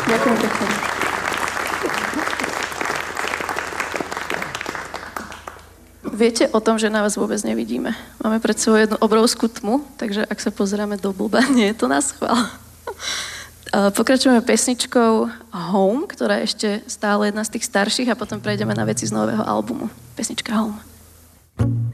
Ďakujem pekne. Viete o tom, že na vás vôbec nevidíme. Máme pred sebou jednu obrovskú tmu, takže ak sa pozeráme do blba, nie je to na schvál. Pokračujeme pesničkou Home, ktorá je ešte stále jedna z tých starších a potom prejdeme na veci z nového albumu. Pesnička Home.